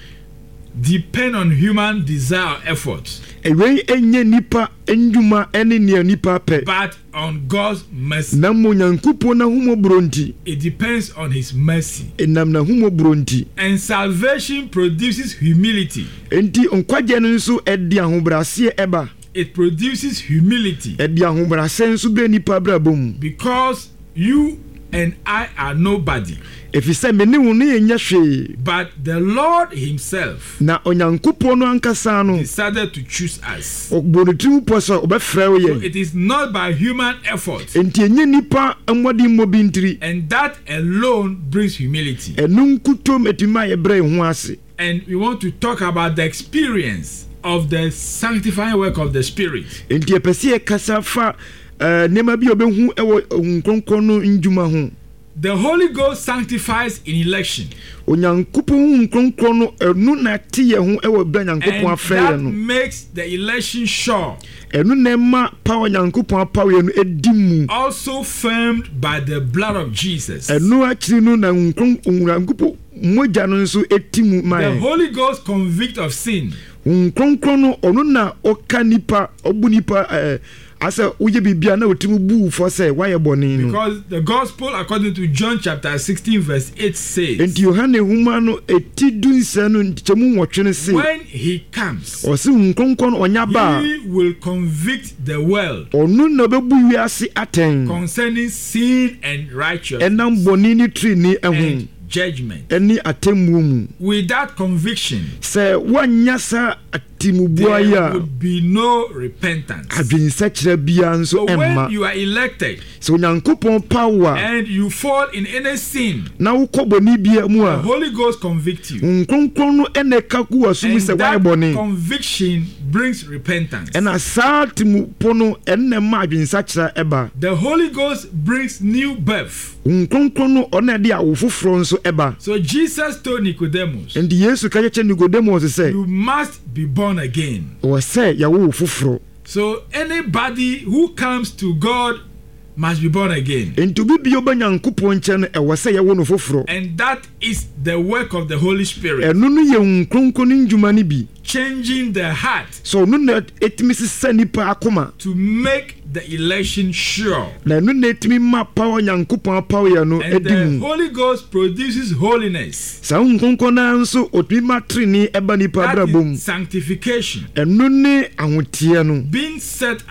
S9: depend on human desire or effort.
S10: Ewei enye nipa ndwuma ene ne nipa pɛ.
S9: But on God's mercy.
S10: Na mo nyankopɔn na humɔborɔ nti.
S9: It depends on his mercy.
S10: Enam na humɔborɔ nti.
S9: And salvation produces humility.
S10: Enti nkwagye no nso ɛde ahobrɛaseɛ ɛba.
S9: It produces humility.
S10: Ɛde ahobrɛaseɛ nso bɛ nipa brabɔ mu.
S9: Because you and I are nobody.
S10: Efisɛ me ne wo ne yɛnyɛ hwee.
S9: But the Lord himself
S10: na onyankopɔn no ankasa no
S9: decided to choose us.
S10: Ogbonitu poso obɛfrɛ wo yɛ.
S9: So it is not by human effort.
S10: Enti enye nipa mmɔde mmɔbi ntiri.
S9: And that alone brings humility.
S10: Ɛnu nkutom etima yɛbrɛ ho ase.
S9: And we want to talk about the experience of the sanctifying work of the Spirit.
S10: Enti epɛsɛ kasa fa nema bi obehu ɛwɔ nkronkron no ndwuma ho.
S9: The Holy Ghost sanctifies in election.
S10: Onyankopɔn nkronkron no ɛnu na te yɛ ho ɛwɔ bra nyankopɔn afrɛ yɛ no.
S9: And that makes the election sure.
S10: Ɛnu na ɛma power nyankopɔn apaw yɛ no edi mu.
S9: Also firmed by the blood of Jesus.
S10: Ɛnu akyiri no na nyankopɔn mogya no nso eti mu ma.
S9: The Holy Ghost convict of sin.
S10: Nkronkron no ɔno na ɔka nipa ɔbu nipa asa uye bibia na otimu bu for say why bɔne no.
S9: Because the gospel according to John chapter 16 verse 8 says.
S10: Enti Yohane huma no eti dunsa no nkyɛmu nwɔtwe no se.
S9: When he comes.
S10: Ɔse nkronkron ɔnya ba.
S9: He will convict the world.
S10: Ɔno na bebu wiase atɛn.
S9: Concerning sin and righteousness.
S10: Ɛnam bɔne ni tri ni ɛho.
S9: Judgment.
S10: Any atemmu mu.
S9: With that conviction,
S10: sɛ wanya sa atimubua ya,
S9: there would be no repentance.
S10: Adwensakyerɛ bia nso
S9: ɛmma. So
S10: when
S9: you are elected,
S10: so onyankopɔn power,
S9: and you fall in any sin,
S10: na wokɔ bɔne bia mu a,
S9: the Holy Ghost convict you.
S10: Nkronkron no ɛna ɛka ku wɔ so mu sɛ wayɛ bɔne.
S9: And that conviction brings repentance.
S10: Ɛna saa timupo no ɛna ma adwensakyerɛ ɛba.
S9: The Holy Ghost brings new birth.
S10: Nkronkron no ɔna ɛde awo foforɔ nso ɛba.
S9: So Jesus told Nicodemus,
S10: and Yesu ka kyerɛ Nicodemus sɛ,
S9: you must be born again.
S10: Wɔ sɛ yawo foforɔ.
S9: So anybody who comes to God must be born again.
S10: Enti obi bi obanyankopɔn nkyɛn no ɛwɔ sɛ yawo no foforɔ.
S9: And that is the work of the Holy Spirit.
S10: Ɛno no yɛ nkronkron ndwuma no bi.
S9: Changing the heart.
S10: So no na etimi sisa nipa akoma.
S9: To make the election sure.
S10: Na no na etimi ma power nyankopɔn power ya no
S9: edimu. And the Holy Ghost produces holiness.
S10: Sa nkonkon na nso otimi ma trini eba nipa brabom.
S9: Sanctification.
S10: Ɛno ne ahotie no.
S9: Being set apart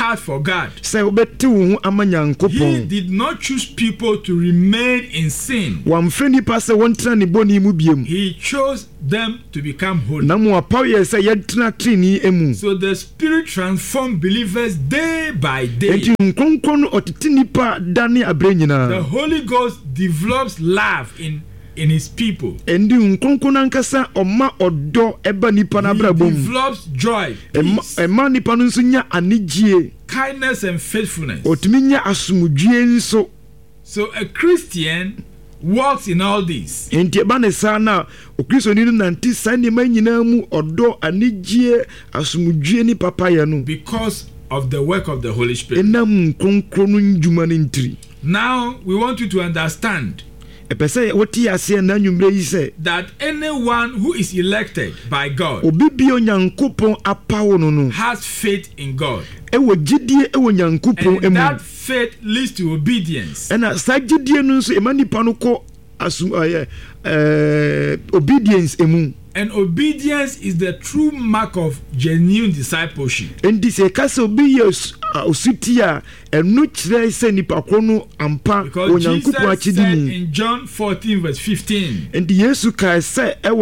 S9: heart for God.
S10: Say obete wo ho ama Nyankopon.
S9: He did not choose people to remain in sin.
S10: Wamfreni pa se wontena ne boni mu biem.
S9: He chose them to become holy.
S10: Na mo apaye se yentena trini emu.
S9: So the Spirit transformed believers day by day.
S10: Enti nkonkron otete nipa dane abre nyina.
S9: The Holy Ghost develops love in his people.
S10: Endi nkonkron ankasa oma odo eba nipa na brabom.
S9: He develops joy, peace,
S10: ema nipa no nso nya anigye,
S9: kindness and faithfulness.
S10: Otumi nya asomdwie nso.
S9: So a Christian walks in all these.
S10: Enti eba ne sana okristo ni nanti sane manyina mu odo anigye asomdwie ni papa ya no.
S9: Because of the work of the Holy Spirit.
S10: Enam nkonkron njuma ne ntiri.
S9: Now we want you to understand
S10: that
S9: anyone who is elected by God has faith in God. And that faith leads to obedience. And obedience is the true mark of genuine discipleship.
S10: And this is because Jesus said
S9: in John 14 verse 15,
S10: and Jesus said, if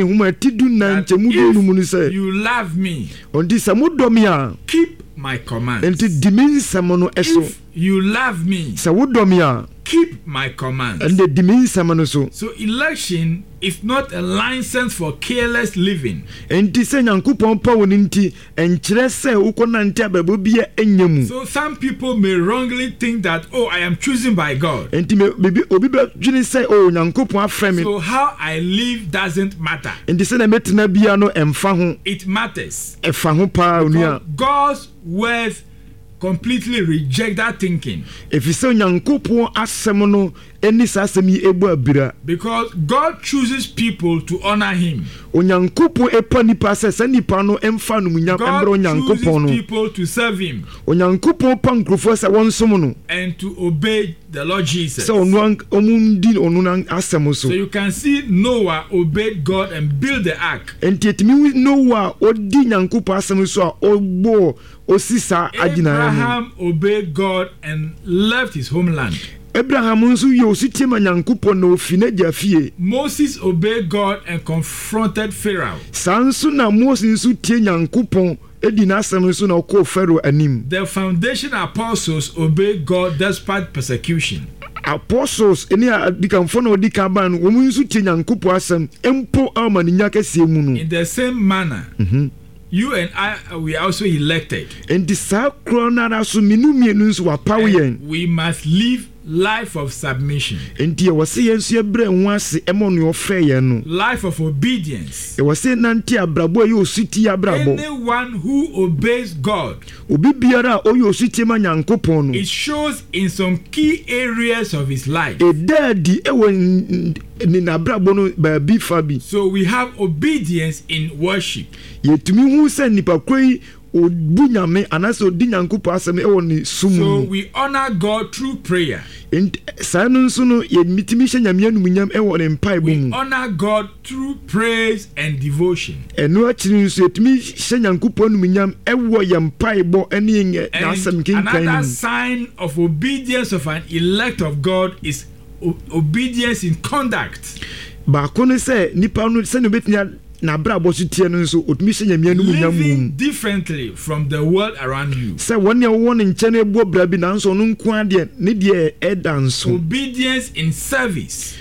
S9: you love me, keep my commands. If you love me, keep my commands. So election is not a license for careless living. So some people may wrongly think that, oh, I am chosen by God. So how I live doesn't matter. It matters. Because God's words completely reject that thinking. Because God chooses people to honor Him. God chooses people to serve Him and to obey the Lord Jesus. So you can see Noah obeyed God and built the ark. Abraham obeyed God and left his homeland. Moses obeyed God and confronted Pharaoh. The foundation apostles obeyed God despite persecution.
S10: Apostles in
S9: the same manner, you and I, we are also elected. And we must live life of submission, life of obedience. Anyone who obeys God, it shows in some key areas of his life. So we have obedience in worship. So we honor God through prayer. We honor God through praise and devotion. And another sign of obedience of an elect of God is obedience in conduct. Living differently from the world around you. Obedience in service.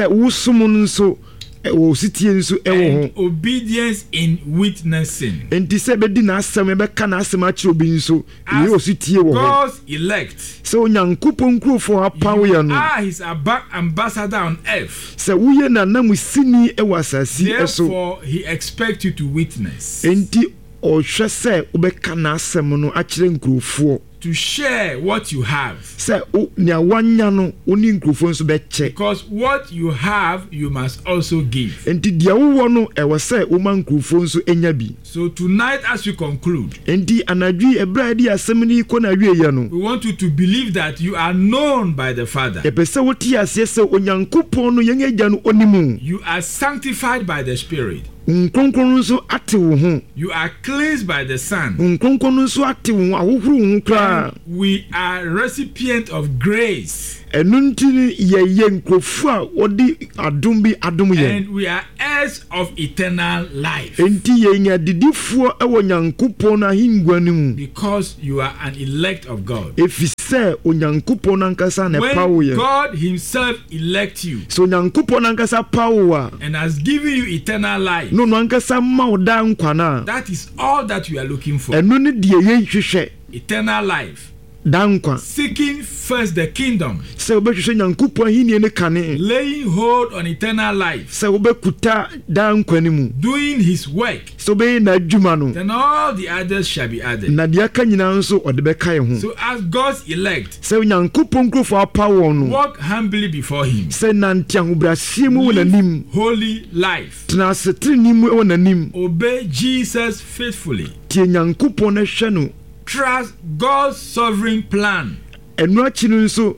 S9: And obedience in witnessing. As God's elect, you are His ambassador on earth. Therefore, He expects you to witness, to share what you have. Because what you have, you must also give. So tonight, as we conclude, we want you to believe that you are known by the Father. You are sanctified by the Spirit. Nkronkron nso ate wo ho.
S11: You are cleansed by the Son.
S9: Nkronkron nso ate wo ahohoro wo kra.
S11: We are recipient of grace.
S9: Enunti ye nkrofo a wodi adom bi adom ye.
S11: And we are heirs of eternal life.
S9: Enti ye nya didifo ewo Nyankopon na hingwa ni mu.
S11: Because you are an elect of God.
S9: Efise Onyankopon ankasa na pawo ye.
S11: When God himself elect you.
S9: So Nyankopon ankasa pawo a.
S11: And has given you eternal life.
S9: No ankasa ma oda nkwa na.
S11: That is all that we are looking for.
S9: Enu ne die ye hwehwe.
S11: Eternal life.
S9: Dankwa.
S11: Seeking first the kingdom.
S9: Se obehwehwe Nyankopon hini ne kane.
S11: Laying hold on eternal life.
S9: Se obekuta dankwa ni mu.
S11: Doing his work.
S9: So be na adwuma no.
S11: Then all the others shall be added.
S9: Na dia ka nyina nso odebeka ye ho.
S11: So as God's elect.
S9: Se Nyankopon krofo apawo no.
S11: Walk humbly before him.
S9: Se nantia hobrasie mu nanim.
S11: Holy life.
S9: Tena setri nimu e nanim.
S11: Obey Jesus faithfully.
S9: Tie Nyankopon na hwe no.
S11: Trust God's sovereign plan.
S9: Enu achi nso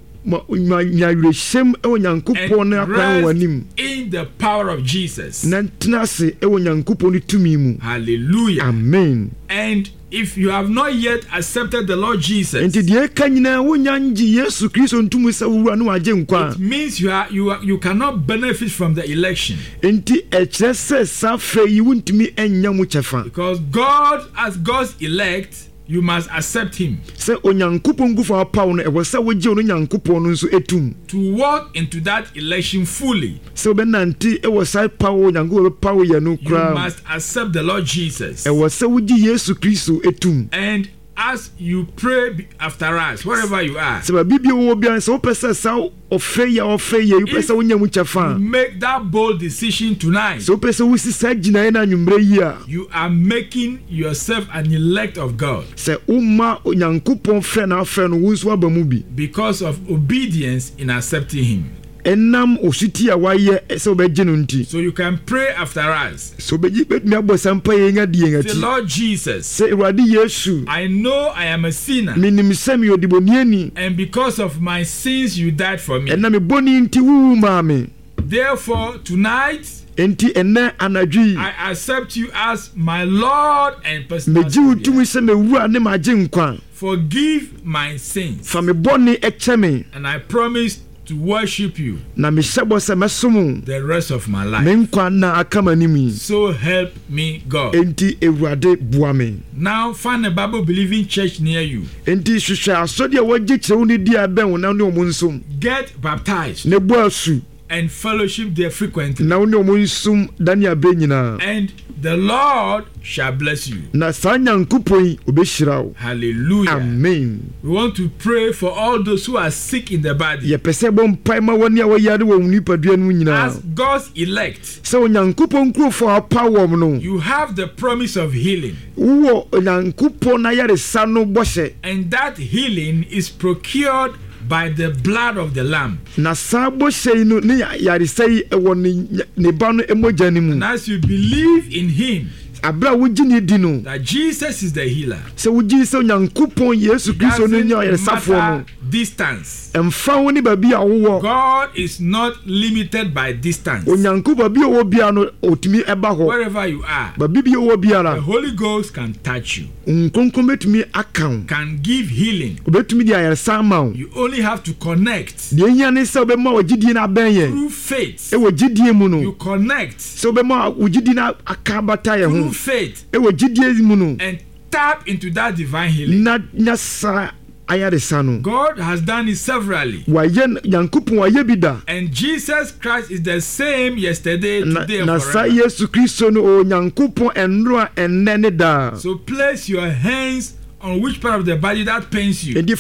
S9: nyawireshem ewo Nyankopon na akwan wanim.
S11: In the power of Jesus.
S9: Na tena se ewo Nyankopon tumi mu.
S11: Hallelujah.
S9: Amen.
S11: And if you have not yet accepted the Lord Jesus,
S9: enti die kanyina wonyanji Yesu Kristo ntumu sa wura no agye nkwa.
S11: It means you cannot benefit from the election.
S9: Enti echese safe yi wuntumi enya mu chefa.
S11: Because God, as God's elect, you must accept him.
S9: Se Onyankopon gufo apaw no ewo se woje ono Nyankopon no nso etum.
S11: To walk into that election fully.
S9: Se obenanti ewo sai pawo Nyankopon pawo ye no kra.
S11: You must accept the Lord Jesus.
S9: Ewo se woje Yesu Kristo etum.
S11: And as you pray after us, wherever you are,
S9: se ba bibia wo bia se wo pese sa ofeya you pese wo nya mu chefa.
S11: Make that bold decision tonight.
S9: Se wo pese wo sisa gina na nwumre yi a.
S11: You are making yourself an elect of God.
S9: Se umma Onyankopon fe na afa no wo nso abamu bi.
S11: Because of obedience in accepting him.
S9: Enam ositi a waye se obeje no nti.
S11: So you can pray after us.
S9: So beji betumi abosampa ye nya de ngati.
S11: The Lord Jesus.
S9: Se Ewurade Yesu.
S11: I know I am a sinner.
S9: Minim se me odiboniani.
S11: And because of my sins you died for me.
S9: Enam me boni nti wu ma me.
S11: Therefore tonight
S9: enti enne anadwi
S11: I accept you as my Lord and personal
S9: Savior. Meji utumi se me wura ne magye nkwa.
S11: Forgive my sins.
S9: Fa me boni eche me.
S11: And I promise to worship you
S9: na me shebo se mesomu
S11: the rest of my life.
S9: Me nkwa na akama nimi.
S11: So help me God.
S9: Enti Ewurade bua me.
S11: Now find a Bible believing church near you.
S9: Enti hwehwe asodi a wagye kire wo ne di aben wo na ne omo nsom.
S11: Get baptized.
S9: Ne bo asu.
S11: And fellowship there frequently.
S9: Na wo ne omo nsum dani abe nyina.
S11: And the Lord shall bless you.
S9: Na sa Nyankopon obeshira wo.
S11: Hallelujah.
S9: Amen.
S11: We want to pray for all those who are sick in the body.
S9: Ye pese bom pai ma woni a wayade wo nipadua no nyina.
S11: As God's elect.
S9: Se Nyankopon krofo apawo no.
S11: You have the promise of healing.
S9: Wo Nyankopon na yaresa no bose.
S11: And that healing is procured by the blood of the lamb.
S9: Na sabo shey no ne yaresai ewo ne ba no emoja ni mu.
S11: And as you believe in him,
S9: abra wuji ni di no
S11: that Jesus is the healer.
S9: Se wuji se Nyankopon Yesu Kristo no nya yaresafo no.
S11: Distance.
S9: Emfa woni ba bia wo.
S11: God is not limited by distance.
S9: Onyankopon bia wo bia no otimi eba ho.
S11: Wherever you are.
S9: Ba bibia wo bia la.
S11: The Holy Ghost can touch you.
S9: Nkonkon betumi akan.
S11: Can give healing.
S9: Obetumi dia yaresa ma.
S11: You only have to connect.
S9: De nya ne se obema wogidi na ben ye.
S11: Through faith.
S9: E wogidi mu no.
S11: You connect.
S9: Se obema wogidi na akabata ye ho.
S11: Through faith.
S9: E wogidi mu no.
S11: And tap into that divine healing.
S9: Na sa ayaresano.
S11: God has done it severally.
S9: Waye Nyankopon waye bida.
S11: And Jesus Christ is the same yesterday, today, and
S9: forever. Na sa Yesu Kristo no o Nyankopon enro enne ne da.
S11: So place your hands on which part of the body that pains you.
S9: And if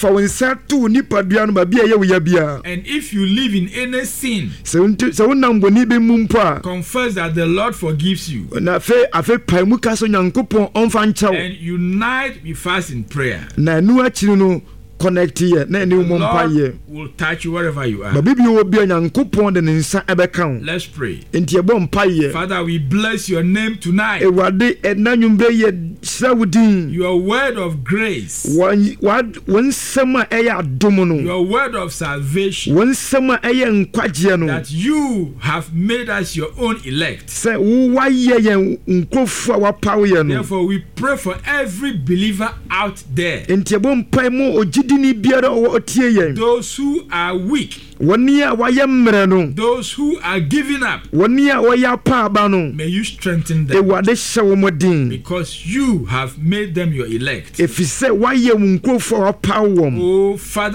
S11: you live in any sin, confess that the Lord forgives you.
S9: And
S11: unite with us in prayer.
S9: connect here na ni mo mpa ye
S11: will touch you wherever you are.
S9: Ba bibi wo bi onyankopon de ne nsa ebeka.
S11: Let's pray.
S9: Enti ebo mpa ye.
S11: Father, we bless your name tonight.
S9: Ewade enanwumbe ye srawudin.
S11: Your word of grace.
S9: Won sema eya adom no.
S11: Your word of salvation.
S9: Won sema eya nkwagye no.
S11: That you have made us your own elect.
S9: Say wo waye ye nkrofu a wapaw ye no.
S11: Therefore we pray for every believer out there.
S9: Enti ebo mpa mo ogidini biara o tie ye.
S11: Those who are weak.
S9: Woni a waye mre no.
S11: Those who are giving up.
S9: Woni a waya pa ba no.
S11: May you strengthen them.
S9: Ewade hye wo modin.
S11: Because you have made them your elect.
S9: Efise waye nkrofo wapaw wom.
S11: Oh Father,